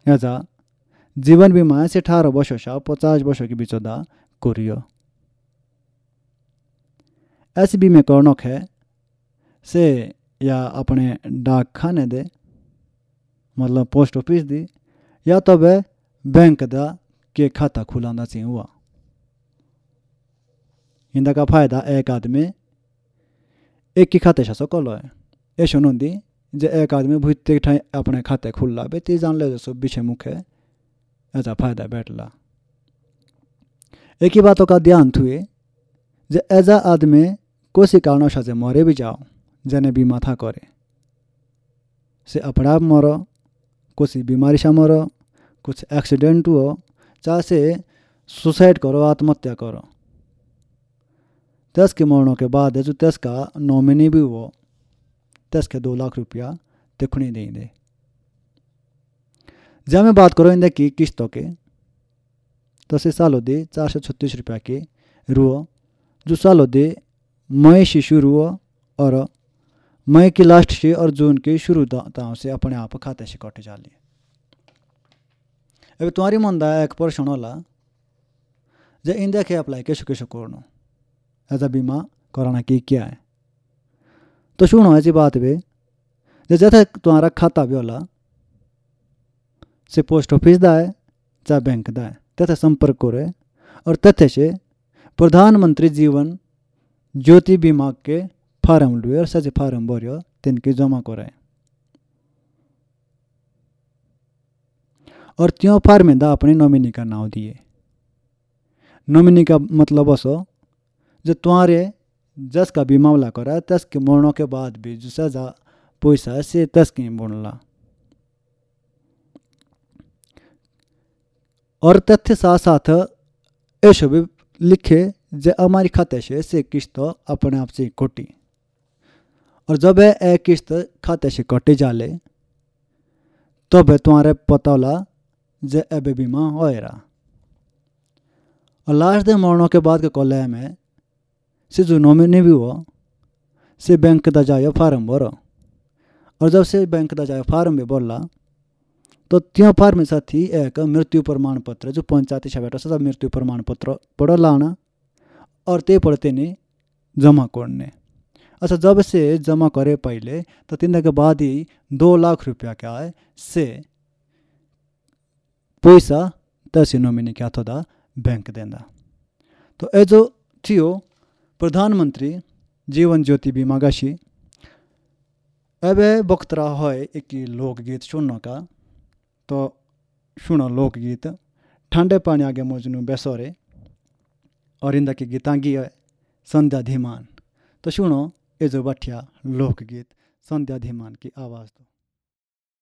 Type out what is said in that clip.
याचा जीवन बीमा से 18 वर्ष 50 वर्ष के बीच करियो। ऐसे बीमे करणक है से या अपने डाक खाने दे मतलब पोस्ट ऑफिस दी या तो वे बैंक दा के खाता खुलाना चाहिए हुआ। इंदा का फायदा एक आदमी एक ही खाते से कलो है ये सुनो दी जे एक आदमी भूते ठाई अपने खाते खुला बे ती जान ले जो पीछे मुख है ऐसा फायदा बैठला। एक ही बातों का ध्यान थुए जे ऐसा आदमी कोसी कारणों से मरे भी जाओ जने बीमा था करे से अपना मरो कोसी बीमारी से मरो कुछ एक्सीडेंट हो चाहे से सुसाइड करो आत्महत्या करो तस के मरणों के बाद जो तस का नॉमिनी भी हो तस के 2 लाख रुपया तिखनी देंगे। जब मैं बात करो इंदे की किस्तों के तो से सालों दे 436 रुपया के रुओ जो सालों दे मई से शुरू हो और मई की लास्ट से और जून के शुरू दाव से अपने आप खाते से कटे जाली। अब तुम्हारी मन दा एक प्रश्न होला जे इंदे के अप्लाई कैसे कैसे करनो ऐसा बीमा कराना की क्या है तो सुनो ऐसी बात भी जैसे तुम्हारा खाता भी होला से पोस्ट ऑफिस दा है चाहे बैंक दा है तथा संपर्क करे और तथ्य से प्रधानमंत्री जीवन ज्योति बीमा के फार्म लुए और सजे फार्म भरियो तिनके जमा कराए और त्यों फार्म में दा अपने नॉमिनी का नाम दिए। नॉमिनी का मतलब असो जो तुम्हारे जस का बीमा वाला करा तस के मरणों के बाद भी जो सजा पैसा से तस के बोलला और तथ्य साथ साथ ऐसे भी लिखे जे हमारी खाते से किस्त अपने आप से कटी और जब एक किस्त खाते से कटे जाले तब तुम्हारे पता होला जे एबे बीमा होएरा और लास्ट दिन मरणों के बाद के कॉल में से जो नॉमिनी भी हो से बैंक दा जाए फार्म भरो और जब से बैंक दा जाए फार्म भी भरला तो त्यो फार्म में साथी एक मृत्यु प्रमाण पत्र जो पंचायती से बैठा सब मृत्यु प्रमाण पत्र पढ़ लाना और ते पढ़ते नहीं जमा करने। अच्छा जब से जमा करे पहले तो 3 दिन के बाद ही 2 लाख रुपया क्या है से पैसा तसी नॉमिनी क्या था बैंक देना। तो ए जो थियो प्रधानमंत्री जीवन ज्योति बीमा गाशी एबे बख्तरा है एक लोकगीत सुनने का तो सुनो लोकगीत ठंडे पानी आगे मजनू बेसोरे और इंदा की गीतांगी है संध्या धीमान। तो सुनो ये जो बठिया लोकगीत संध्या धीमान की आवाज़ दो।